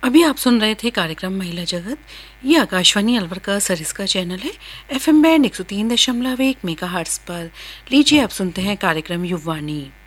अभी आप सुन रहे थे कार्यक्रम महिला जगत। ये आकाशवाणी अलवर का सरिस्का चैनल है। एफएम बैंड 103.1 मेगाहर्ट्ज पर। लीजिए आप सुनते हैं कार्यक्रम युववाणी।